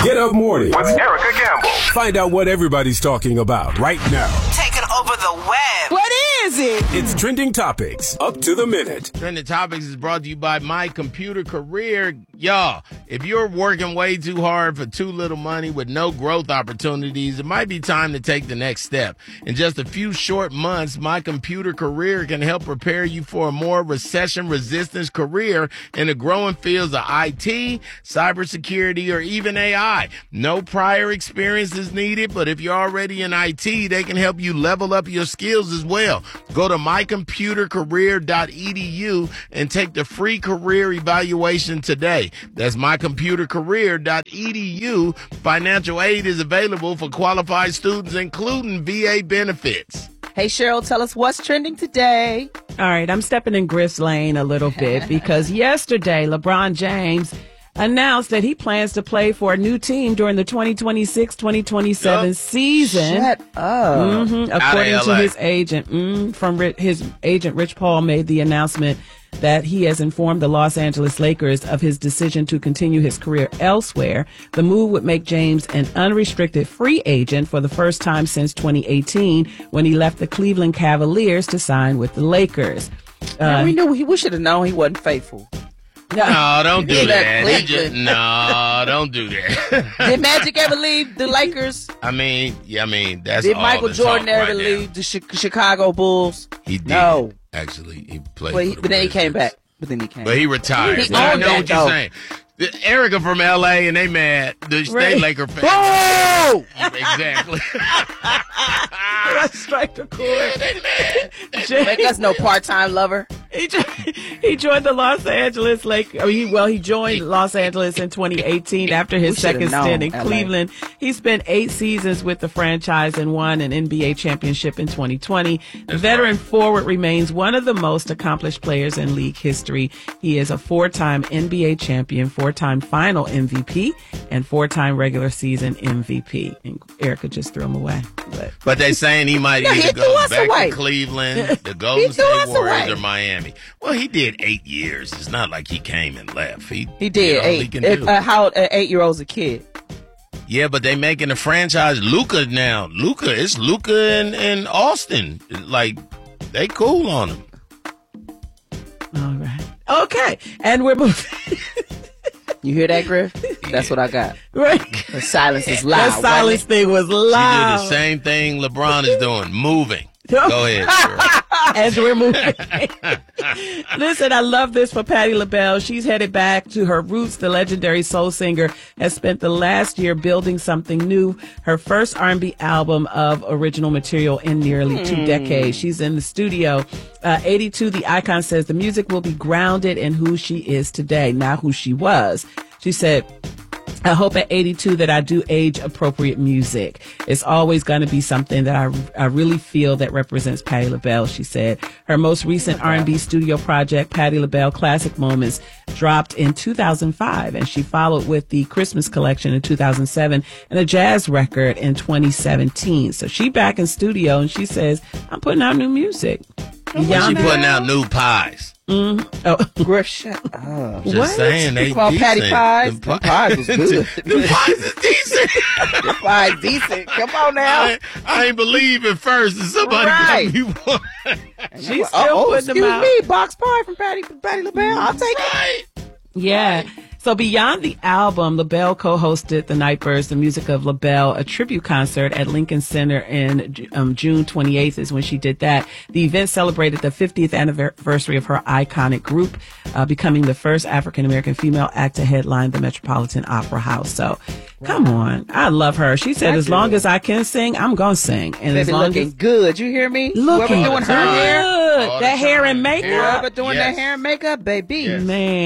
Get Up Morning with Erica Gamble. Find out what everybody's talking about right now. Taking over the web. What is it? It's Trending Topics, up to the minute. Trending Topics is brought to you by My Computer Career. Y'all, if you're working way too hard for too little money with no growth opportunities, it might be time to take the next step. In just a few short months, My Computer Career can help prepare you for a more recession-resistant career in the growing fields of IT, cybersecurity, or even AI. No prior experience is needed, but if you're already in IT, they can help you level up your skills as well. Go to mycomputercareer.edu and take the free career evaluation today. That's mycomputercareer.edu. Financial aid is available for qualified students, including VA benefits. Hey, Cheryl, tell us what's trending today. All right, I'm stepping in Griff's lane a little bit because yesterday LeBron James announced that he plans to play for a new team during the 2026-2027 season. Shut up. According to his agent, his agent Rich Paul made the announcement that he has informed the Los Angeles Lakers of his decision to continue his career elsewhere. The move would make James an unrestricted free agent for the first time since 2018 when he left the Cleveland Cavaliers to sign with the Lakers. We should have known he wasn't faithful. No, don't do that. No, don't do that. Did Magic ever leave the Lakers? I mean, that's Did all Michael the Jordan talk ever right leave now. the Chicago Bulls? He did. No. Actually, he played But, for the but then he came Wizards. back. But he retired. He But I owned know that, what you're though. saying. Erica from L.A. and they mad. The state Laker fans. Oh! Exactly. Let's strike the chord. Yeah, they mad. Make us no part-time lover. He joined the Los Angeles Lakers. He joined Los Angeles in 2018 after his second stint in Cleveland. He spent 8 seasons with the franchise and won an NBA championship in 2020. The veteran forward remains one of the most accomplished players in league history. He is a 4-time NBA champion, 4-time final MVP, and 4-time regular season MVP. And Erica just threw him away. But they saying he might either go back to Cleveland, the Golden State Warriors, or Miami. Well, he did 8 years. It's not like he came and left. He did 8. How old? 8-year-old's a kid. Yeah, but they making the franchise Luka now. It's Luka and Austin. Like, they cool on him. All right. Okay. And we're moving. You hear that, Griff? That's what I got. Right. The silence is loud. That silence thing was loud. She did the same thing LeBron is doing, moving. Go ahead, Cheryl. As we're moving. Listen, I love this for Patti LaBelle. She's headed back to her roots. The legendary soul singer has spent the last year building something new. Her first R&B album of original material in nearly 2 decades. She's in the studio. 82, the icon says the music will be grounded in who she is today, not who she was. She said, I hope at 82 that I do age-appropriate music. It's always going to be something that I really feel that represents Patti LaBelle, she said. Her most recent R&B studio project, Patti LaBelle Classic Moments, dropped in 2005, and she followed with the Christmas collection in 2007 and a jazz record in 2017. So she back in studio, and she says, I'm putting out new music. She putting out new pies. Oh, Griff, shut up. Just saying, they call decent. Patty pies. The pies was good. The pies is decent. The pies decent. Come on now. I ain't believe at first that somebody got me one. She's still putting them out. Excuse me, box pie from Patti LaBelle. I'll take it. Yeah. So beyond the album, LaBelle co-hosted the Nightbirds, the Music of LaBelle, a tribute concert at Lincoln Center in June 28th is when she did that. The event celebrated the 50th anniversary of her iconic group, becoming the first African-American female act to headline the Metropolitan Opera House. So come on. I love her. She said, as long as I can sing, I'm going to sing. And as long looking as good. You hear me? looking doing her hair. that hair and makeup. Whoever doing that hair and makeup, baby. Yes.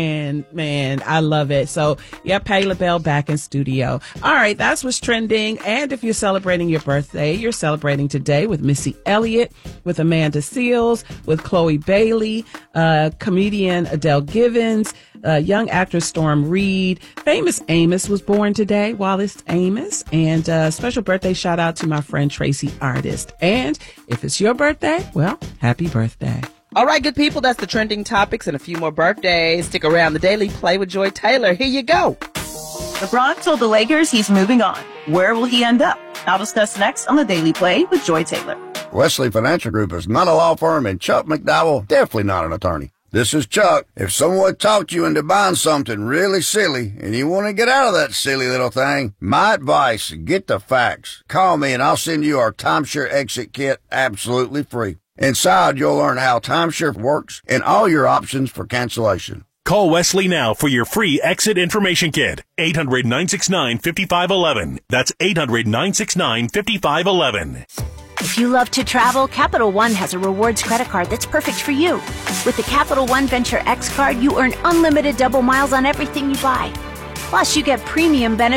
Man, I love it. So, yeah, Patti LaBelle back in studio. All right, that's what's trending. And if you're celebrating your birthday, you're celebrating today with Missy Elliott, with Amanda Seales, with Chloe Bailey, comedian Adele Givens, young actress Storm Reed. Famous Amos was born today, Wallace Amos. And special birthday shout out to my friend Tracy Artist. And if it's your birthday, well, happy birthday. All right, good people, that's the trending topics and a few more birthdays. Stick around. The Daily Play with Joy Taylor. Here you go. LeBron told the Lakers he's moving on. Where will he end up? I'll discuss next on The Daily Play with Joy Taylor. Wesley Financial Group is not a law firm, and Chuck McDowell definitely not an attorney. This is Chuck. If someone talked you into buying something really silly and you want to get out of that silly little thing, my advice, get the facts. Call me and I'll send you our timeshare exit kit absolutely free. Inside, you'll learn how timeshare works and all your options for cancellation. Call Wesley now for your free exit information kit. 800-969-5511. That's 800-969-5511. If you love to travel, Capital One has a rewards credit card that's perfect for you. With the Capital One Venture X card, you earn unlimited double miles on everything you buy. Plus, you get premium benefits